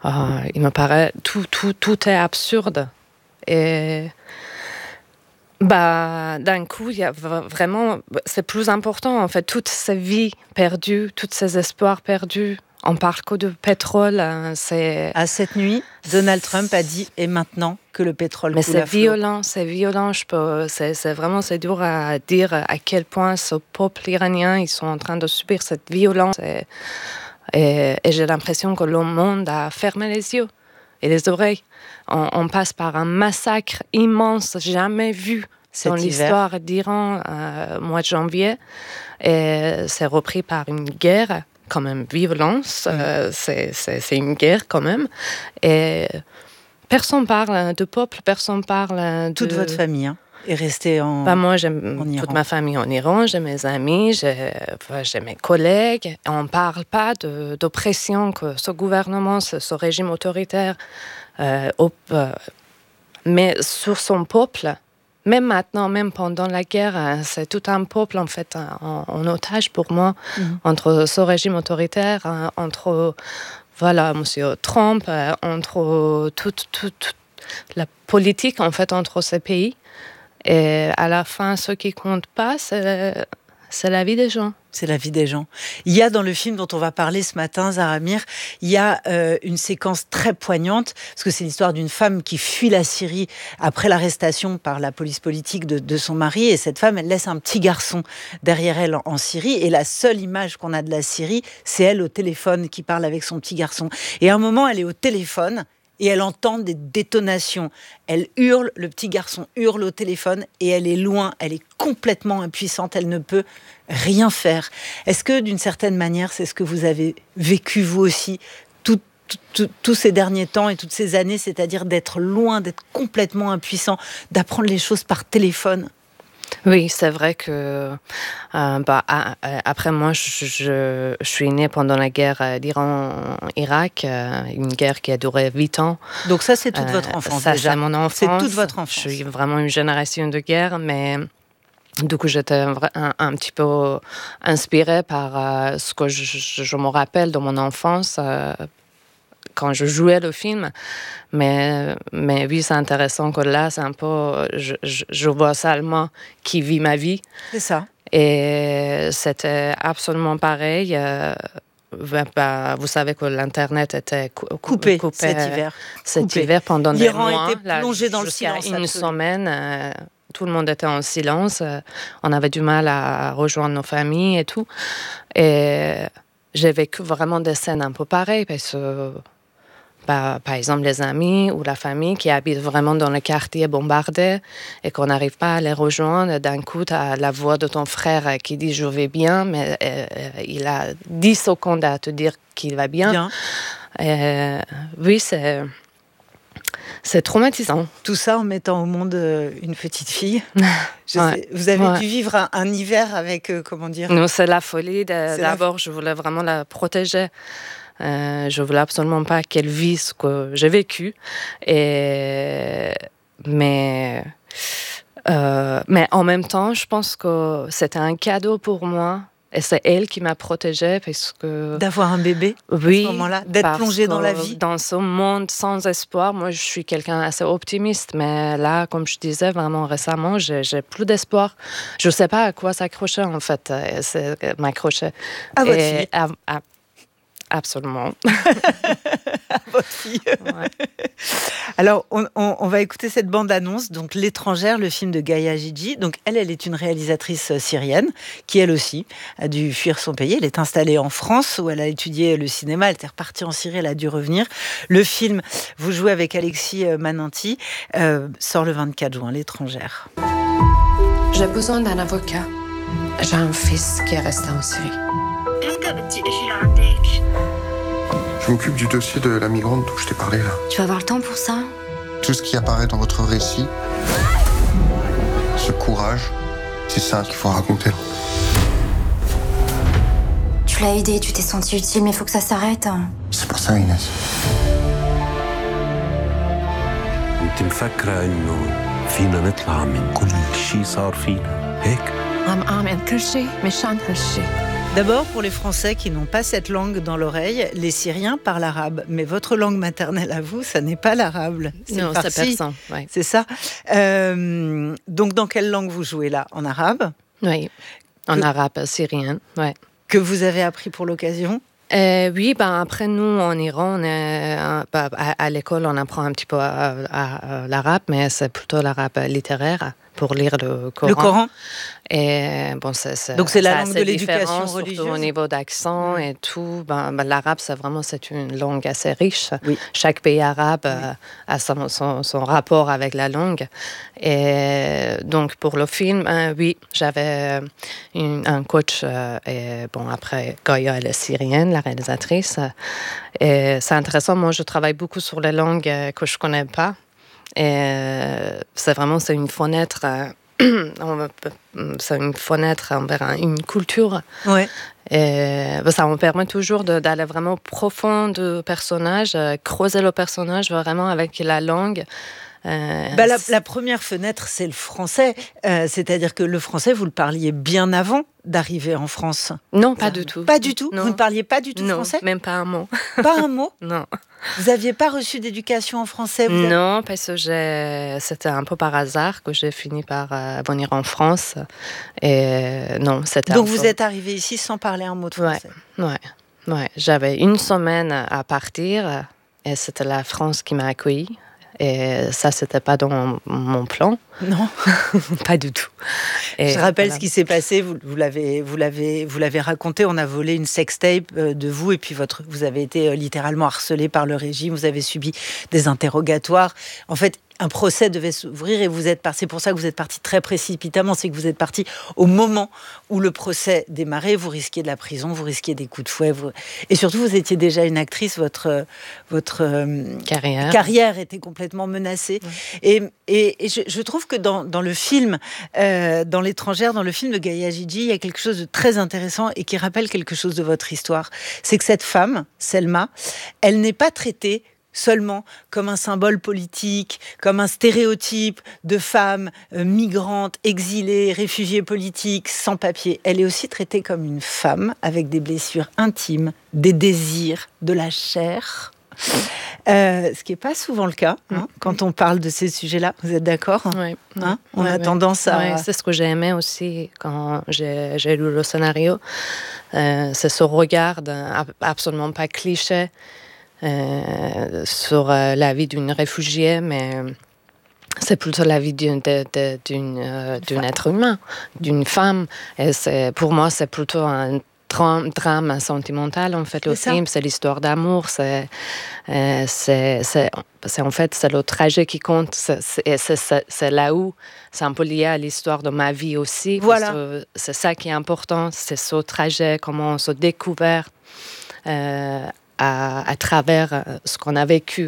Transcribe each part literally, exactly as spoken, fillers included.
euh, il me paraît tout, tout, tout est absurde. Et bah, d'un coup, il y a vraiment, c'est plus important en fait, toutes ces vies perdues, tous ces espoirs perdus. On parle que de pétrole. C'est... À cette nuit, Donald Trump a dit « et maintenant que le pétrole Mais coule à flot ». Mais c'est violent, c'est violent. Je peux, c'est, c'est vraiment c'est dur à dire à quel point ce peuple iranien, ils sont en train de subir cette violence. Et, et, et j'ai l'impression que le monde a fermé les yeux et les oreilles. On, on passe par un massacre immense, jamais vu Cet dans hiver. l'histoire d'Iran, euh, mois de janvier. Et c'est repris par une guerre. Quand même violence, mmh. euh, c'est, c'est, c'est une guerre quand même. Et personne parle de peuple, personne parle de... Toute votre famille hein, est restée en bah, moi, j'aime en toute ma famille en Iran, j'ai mes amis, j'ai, enfin, j'ai mes collègues. On ne parle pas de, d'oppression que ce gouvernement, ce, ce régime autoritaire euh, op, euh, met sur son peuple. Même maintenant, même pendant la guerre, c'est tout un peuple en fait en, en otage pour moi, mmh. entre ce régime autoritaire, entre voilà Monsieur Trump, entre toute, toute, toute la politique en fait entre ces pays. Et à la fin, ce qui compte pas, c'est, c'est la vie des gens. C'est la vie des gens. Il y a dans le film dont on va parler ce matin, Zahra Amir, il y a euh, une séquence très poignante, parce que c'est l'histoire d'une femme qui fuit la Syrie après l'arrestation par la police politique de, de son mari, et cette femme, elle laisse un petit garçon derrière elle en, en Syrie, et la seule image qu'on a de la Syrie, c'est elle au téléphone qui parle avec son petit garçon. Et à un moment, elle est au téléphone, et elle entend des détonations. Elle hurle, le petit garçon hurle au téléphone, et elle est loin, elle est complètement impuissante, elle ne peut rien faire. Est-ce que, d'une certaine manière, c'est ce que vous avez vécu, vous aussi, tout, tout, tout, tous ces derniers temps et toutes ces années, c'est-à-dire d'être loin, d'être complètement impuissant, d'apprendre les choses par téléphone ? Oui, c'est vrai que euh, bah, à, après moi, je, je, je suis née pendant la guerre d'Iran-Irak, euh, une guerre qui a duré huit ans. Donc ça, c'est toute euh, votre enfance ça, déjà. C'est mon enfance. C'est toute votre enfance. Je suis vraiment une génération de guerre, mais du coup, j'étais un, un, un petit peu inspirée par euh, ce que je, je, je me rappelle de mon enfance. Euh, quand je jouais le film, mais, mais oui, c'est intéressant que là, c'est un peu, je, je, je vois seulement qui vit ma vie. C'est ça. Et c'était absolument pareil. Euh, bah, vous savez que l'Internet était cou- coupé, coupé cet hiver. Cet coupé. hiver pendant L'Iran des mois. était plongé là, dans le silence. Une absolument. semaine, euh, tout le monde était en silence. Euh, on avait du mal à rejoindre nos familles et tout. Et j'ai vécu vraiment des scènes un peu pareilles parce que Bah, par exemple, les amis ou la famille qui habitent vraiment dans le quartier bombardé et qu'on n'arrive pas à les rejoindre. D'un coup, tu as la voix de ton frère qui dit « je vais bien », mais euh, il a dix secondes à te dire qu'il va bien. bien. Et, oui, c'est, c'est traumatisant. Tout ça en mettant au monde une petite fille. Je ouais. sais, vous avez ouais. dû vivre un, un hiver avec, euh, comment dire... Non, c'est la folie. De, c'est d'abord, la... je voulais vraiment la protéger. Euh, je voulais absolument pas qu'elle vive ce que j'ai vécu. Et... Mais... Euh, mais en même temps, je pense que c'était un cadeau pour moi. Et c'est elle qui m'a protégée parce que... D'avoir un bébé oui, à ce moment-là, d'être plongée dans la vie. Dans ce monde sans espoir, moi je suis quelqu'un assez optimiste, mais là, comme je disais vraiment récemment, j'ai, j'ai plus d'espoir. Je ne sais pas à quoi s'accrocher en fait, c'est m'accrocher. À votre fille. À, à, absolument. À votre fille. Ouais. Alors, on, on, on va écouter cette bande-annonce, donc L'étrangère, le film de Gaïa Gigi. Donc, elle, elle est une réalisatrice syrienne qui, elle aussi, a dû fuir son pays. Elle est installée en France où elle a étudié le cinéma. Elle était repartie en Syrie, elle a dû revenir. Le film, vous jouez avec Alexis Mananti, euh, sort le vingt-quatre juin, L'étrangère. J'ai besoin d'un avocat. J'ai un fils qui est resté en Syrie. Je m'occupe du dossier de la migrante dont je t'ai parlé là. Tu vas avoir le temps pour ça ? Tout ce qui apparaît dans votre récit, ce courage, c'est ça qu'il faut raconter. Tu l'as aidé, tu t'es senti utile, mais il faut que ça s'arrête. C'est pour ça, Inès. انت مفكرة انه فينا نطلع من كل شيء صار فينا هيك؟ عم اعمل كل شيء مشان هالشيء. D'abord, pour les Français qui n'ont pas cette langue dans l'oreille, les Syriens parlent arabe. Mais votre langue maternelle à vous, ça n'est pas l'arabe. C'est non, le farsi. C'est persan. Ouais. C'est ça. Euh, donc, dans quelle langue vous jouez là? En arabe? Oui, en que, arabe syrien. Ouais. Que vous avez appris pour l'occasion? Euh, oui, ben après nous en Iran, on est, euh, à, à l'école, on apprend un petit peu à, à, à l'arabe, mais c'est plutôt l'arabe littéraire pour lire le Coran. Le Coran. Et bon, c'est, c'est, donc c'est la c'est langue de l'éducation religieuse. Surtout au niveau d'accent et tout. Ben, ben, l'arabe, c'est vraiment c'est une langue assez riche. Oui. Chaque pays arabe oui. euh, a son, son, son rapport avec la langue. Et donc pour le film, euh, oui, j'avais une, un coach. Euh, et bon après, Goya, elle est syrienne, la réalisatrice. Et c'est intéressant. Moi, je travaille beaucoup sur les langues que je connais pas. Et c'est vraiment c'est une fenêtre. Euh, c'est une fenêtre envers une culture. Ouais. Et ça me permet toujours de, d'aller vraiment profond du personnage, creuser le personnage vraiment avec la langue. Euh, bah la, la première fenêtre, c'est le français. Euh, c'est-à-dire que le français, vous le parliez bien avant d'arriver en France? Non, pas du tout. Pas du tout? Non. Vous ne parliez pas du tout non, français? Même pas un mot. Pas un mot? Non. Vous n'aviez pas reçu d'éducation en français? Vous non, avez... parce que j'ai... c'était un peu par hasard que j'ai fini par euh, venir en France. Et non, c'était Donc un vous peu... êtes arrivé ici sans parler un mot de français? Ouais, ouais, ouais. J'avais une semaine à partir et c'était la France qui m'a accueillie. Et ça, c'était pas dans mon plan. Non, pas du tout. Et je rappelle voilà. ce qui s'est passé. Vous, vous l'avez, vous l'avez, vous l'avez raconté. On a volé une sextape de vous et puis votre. Vous avez été littéralement harcelé par le régime. Vous avez subi des interrogatoires. En fait, un procès devait s'ouvrir et vous êtes parti. C'est pour ça que vous êtes parti très précipitamment. C'est que vous êtes parti au moment où le procès démarrait. Vous risquiez de la prison, vous risquiez des coups de fouet. Vous... Et surtout, vous étiez déjà une actrice. Votre votre carrière, carrière était complètement menacée. Ouais. Et, et, et je, je trouve que dans, dans le film, euh, dans l'étrangère, dans le film de Gaïa Gigi, il y a quelque chose de très intéressant et qui rappelle quelque chose de votre histoire. C'est que cette femme, Selma, elle n'est pas traitée seulement comme un symbole politique, comme un stéréotype de femme euh, migrante, exilée, réfugiée politique, sans papier. Elle est aussi traitée comme une femme avec des blessures intimes, des désirs, de la chair. Euh, ce qui n'est pas souvent le cas hein, quand on parle de ces sujets-là. Vous êtes d'accord? Oui. Hein, on ouais, a ouais. tendance à... Ouais, c'est ce que j'ai aimé aussi quand j'ai, j'ai lu le scénario. Euh, c'est ce regard absolument pas cliché euh, sur euh, la vie d'une réfugiée, mais c'est plutôt la vie d'une, de, de, d'une, euh, d'un être humain, d'une femme. Et c'est, pour moi, c'est plutôt un drame sentimental en fait le c'est film ça. C'est l'histoire d'amour, c'est, euh, c'est, c'est, c'est en fait c'est le trajet qui compte, c'est, c'est, c'est, c'est là où c'est un peu lié à l'histoire de ma vie aussi, voilà. Parce que c'est ça qui est important, c'est ce trajet, comment on se découvre euh, à, à travers ce qu'on a vécu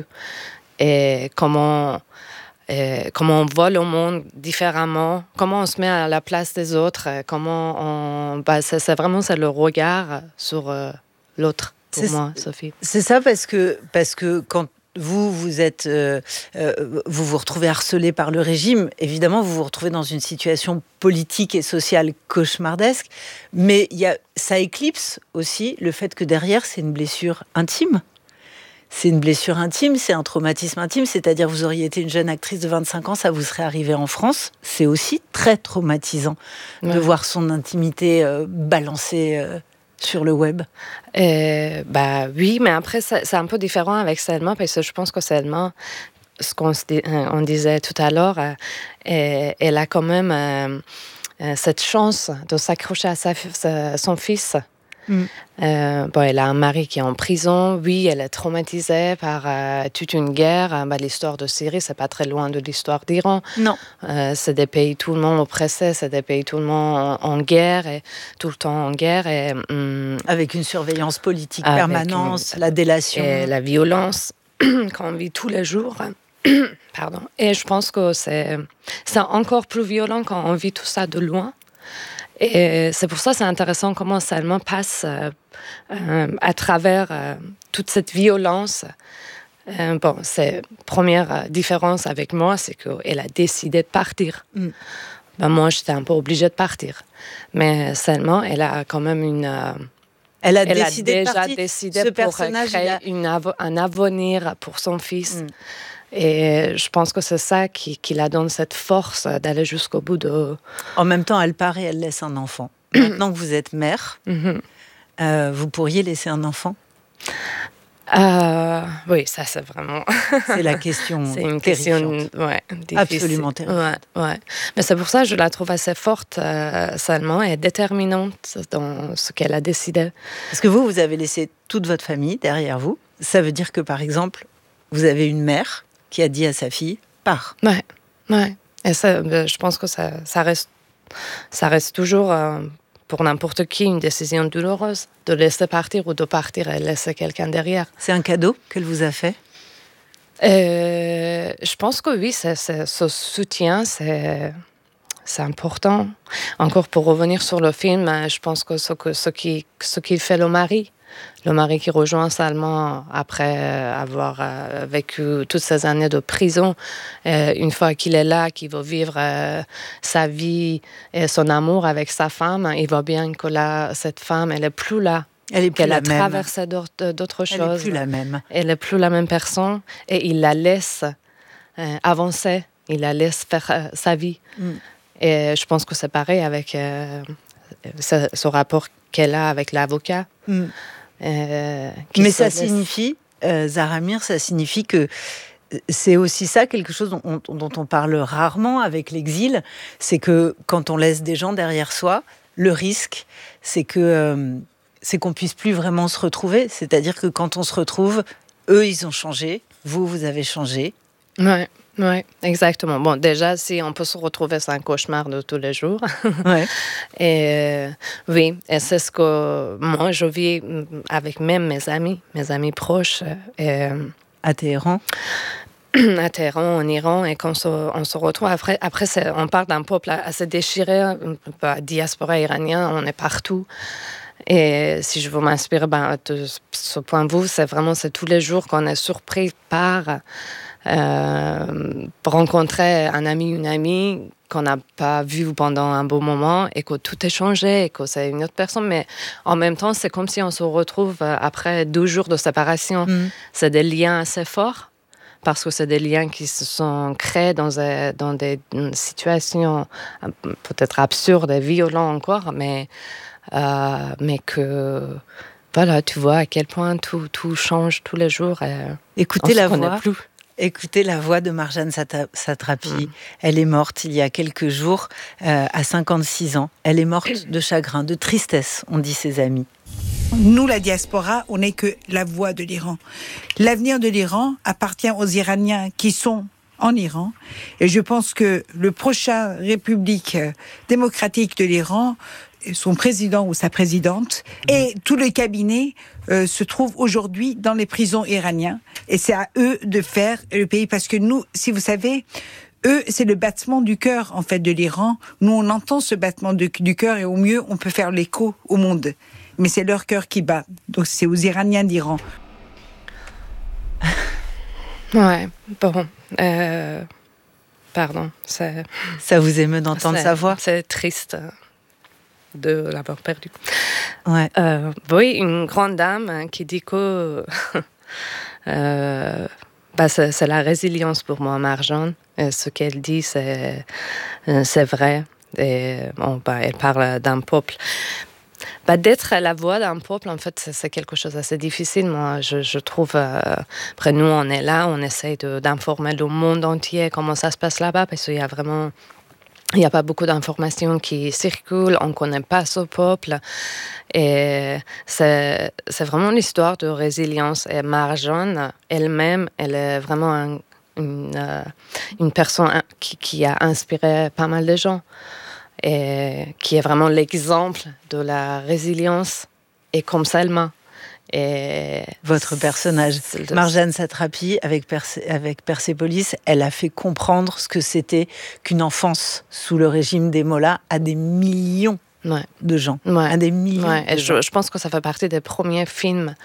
et comment Et comment on voit le monde différemment, comment on se met à la place des autres, comment on... Bah, c'est, c'est vraiment c'est le regard sur euh, l'autre, pour c'est, moi, Sophie. C'est ça, parce que, parce que quand vous, vous êtes... Euh, euh, vous vous retrouvez harcelé par le régime, évidemment, vous vous retrouvez dans une situation politique et sociale cauchemardesque, mais y a, ça éclipse aussi le fait que derrière, c'est une blessure intime. C'est une blessure intime, c'est un traumatisme intime, c'est-à-dire vous auriez été une jeune actrice de vingt-cinq ans, ça vous serait arrivé en France. C'est aussi très traumatisant ouais. de voir son intimité euh, balancée euh, sur le web. Euh, bah oui, mais après c'est, c'est un peu différent avec Selma, parce que je pense que Selma, ce qu'on on disait tout à l'heure, euh, elle a quand même euh, cette chance de s'accrocher à sa, sa, son fils. Mm. Euh, bon, elle a un mari qui est en prison. Oui, elle est traumatisée par euh, toute une guerre. Bah, l'histoire de Syrie, c'est pas très loin de l'histoire d'Iran. Non. Euh, c'est des pays tout le monde oppressés, c'est des pays tout le monde en, en guerre et tout le temps en guerre et hum, avec une surveillance politique permanente, une, la délation et la violence qu'on vit tous les jours. Pardon. Et je pense que c'est c'est encore plus violent quand on vit tout ça de loin. Et c'est pour ça que c'est intéressant comment Selma passe euh, euh, à travers euh, toute cette violence. Euh, bon, c'est première différence avec moi, c'est qu'elle a décidé de partir. Mm. ben moi, j'étais un peu obligée de partir. Mais Selma, elle a quand même une... Euh, elle a elle décidé a déjà de partir. décidé Ce pour personnage, créer a... une avo- un avenir pour son fils. Mm. Et je pense que c'est ça qui, qui la donne cette force d'aller jusqu'au bout de... En même temps, elle part et elle laisse un enfant. Maintenant que vous êtes mère, Mm-hmm. euh, vous pourriez laisser un enfant ? Euh, oui, ça c'est vraiment... C'est la question c'est une terrifiante. question ouais, difficile. Absolument terrifiante. Ouais, ouais. Mais c'est pour ça que je la trouve assez forte, euh, Salma, et déterminante dans ce qu'elle a décidé. Parce que vous, vous avez laissé toute votre famille derrière vous. Ça veut dire que, par exemple, vous avez une mère qui a dit à sa fille « pars ». Ouais, ouais. Et ça, je pense que ça, ça, reste, ça reste toujours, euh, pour n'importe qui, une décision douloureuse de laisser partir ou de partir et laisser quelqu'un derrière. C'est un cadeau qu'elle vous a fait ? euh, Je pense que oui, c'est, c'est, ce soutien, c'est, c'est important. Encore pour revenir sur le film, je pense que ce, que, ce, qui, ce qui fait le mari, le mari qui rejoint Salman après avoir euh, vécu toutes ces années de prison, euh, une fois qu'il est là, qu'il va vivre euh, sa vie et son amour avec sa femme, il voit bien que là, cette femme, elle n'est plus là. Elle est plus qu'elle la a même. traversé d'autres, d'autres Elle choses. n'est plus la même. Elle n'est plus la même personne et il la laisse euh, avancer, il la laisse faire euh, sa vie. Mm. Et je pense que c'est pareil avec euh, ce, ce rapport qu'elle a avec l'avocat. Mm. Euh, Mais ça laisse... signifie, euh, Zaramir, ça signifie que c'est aussi ça, quelque chose dont on, dont on parle rarement avec l'exil, c'est que quand on laisse des gens derrière soi, le risque, c'est que euh, c'est qu'on puisse plus vraiment se retrouver. C'est-à-dire que quand on se retrouve, eux, ils ont changé, vous, vous avez changé. Ouais. Oui, exactement. Bon, déjà, si on peut se retrouver, c'est un cauchemar de tous les jours. Ouais. Et euh, oui, et c'est ce que moi, je vis avec même mes amis, mes amis proches. Et, à Téhéran à Téhéran, en Iran, et quand on se, on se retrouve, après, après c'est, on parle d'un peuple assez déchiré, la diaspora iranienne, on est partout. Et si je veux m'inspirer ben, de ce point de vue, c'est vraiment c'est tous les jours qu'on est surpris par euh, rencontrer un ami, une amie qu'on n'a pas vu pendant un beau moment et que tout est changé et que c'est une autre personne. Mais en même temps, c'est comme si on se retrouve après deux jours de séparation. Mmh. C'est des liens assez forts parce que c'est des liens qui se sont créés dans des, dans des situations peut-être absurdes et violentes encore, mais... Euh, mais que voilà, tu vois à quel point tout, tout change tous les jours. Et écoutez la voix, plus. Écoutez la voix de Marjane Satrapi. Mm. Elle est morte il y a quelques jours, euh, à cinquante-six ans. Elle est morte de chagrin, de tristesse, on dit ses amis. Nous, la diaspora, on n'est que la voix de l'Iran. L'avenir de l'Iran appartient aux Iraniens qui sont en Iran. Et je pense que le prochain République démocratique de l'Iran, son président ou sa présidente, mmh. et tout le cabinet euh, se trouve aujourd'hui dans les prisons iraniennes. Et c'est à eux de faire le pays. Parce que nous, si vous savez, eux, c'est le battement du cœur, en fait, de l'Iran. Nous, on entend ce battement de, du cœur et au mieux, on peut faire l'écho au monde. Mais c'est leur cœur qui bat. Donc, c'est aux Iraniens d'Iran. Ouais, bon... Euh, pardon. C'est, ça vous émeut d'entendre sa voix ? C'est triste de l'avoir perdu. Ouais. Euh, oui, une grande dame qui dit que euh, bah c'est, c'est la résilience pour moi, Marjane. Et ce qu'elle dit, c'est, c'est vrai. Et, bon, bah, elle parle d'un peuple. Bah, d'être la voix d'un peuple, en fait, c'est, c'est quelque chose d'assez difficile. Moi, je, je trouve... Euh, après, nous, on est là, on essaye de, d'informer le monde entier comment ça se passe là-bas, parce qu'il y a vraiment... Il n'y a pas beaucoup d'informations qui circulent, on ne connaît pas ce peuple. Et c'est, c'est vraiment l'histoire de résilience. Et Marjane, elle-même, elle est vraiment un, une, euh, une personne qui, qui a inspiré pas mal de gens. Et qui est vraiment l'exemple de la résilience. Et comme Selma. Et votre personnage, Marjane Satrapi, avec, Perse- avec Persépolis, elle a fait comprendre ce que c'était qu'une enfance sous le régime des mollahs à des millions ouais. de gens. Ouais. À des millions ouais. de Et gens. Je, je pense que ça fait partie des premiers films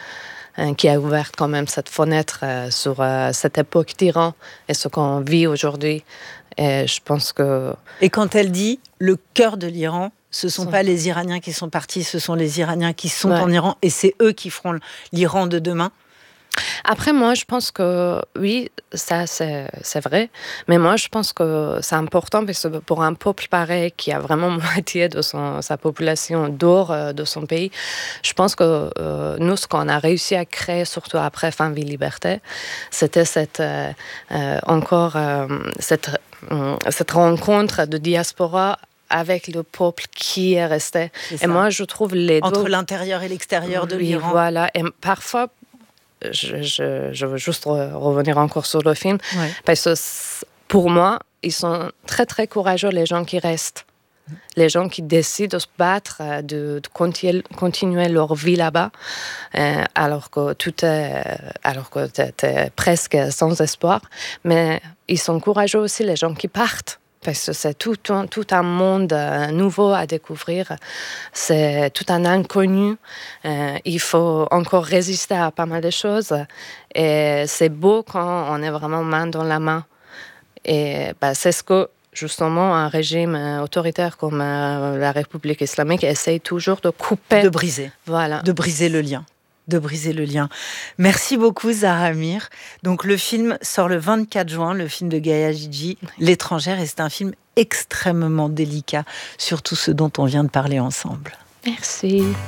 euh, qui a ouvert quand même cette fenêtre euh, sur euh, cette époque d'Iran et ce qu'on vit aujourd'hui. Et je pense que... Et quand elle dit le cœur de l'Iran, ce ne sont Sont- pas les Iraniens qui sont partis, ce sont les Iraniens qui sont Ouais. en Iran et c'est eux qui feront l'Iran de demain. Après, moi, je pense que oui, ça, c'est, c'est vrai. Mais moi, je pense que c'est important parce que pour un peuple pareil qui a vraiment moitié de son, sa population dehors euh, de son pays, je pense que euh, nous, ce qu'on a réussi à créer, surtout après Fin, Vie, Liberté, c'était cette, euh, euh, encore euh, cette, euh, cette rencontre de diaspora avec le peuple qui est resté. C'est Et ça. moi, je trouve les Entre deux... l'intérieur et l'extérieur de Oui, l'Iran. Voilà. Et parfois, je, je, je veux juste re- revenir encore sur le film, Ouais. parce que c- pour moi, ils sont très très courageux, les gens qui restent. Les gens qui décident de se battre, euh, de, de continuer, continuer leur vie là-bas, euh, alors que tout est, alors que t'es, t'es presque sans espoir. Mais ils sont courageux aussi, les gens qui partent. Parce que c'est tout un, tout un monde euh, nouveau à découvrir. C'est tout un inconnu. Euh, il faut encore résister à pas mal de choses. Et c'est beau quand on est vraiment main dans la main. Et bah, c'est ce que, justement, un régime euh, autoritaire comme euh, la République islamique essaye toujours de couper. De briser. Voilà. De briser le lien. De briser le lien. Merci beaucoup, Zahra Amir. Donc, le film sort le vingt-quatre juin, le film de Gaïa Gigi, L'étrangère, et c'est un film extrêmement délicat sur tout ce dont on vient de parler ensemble. Merci.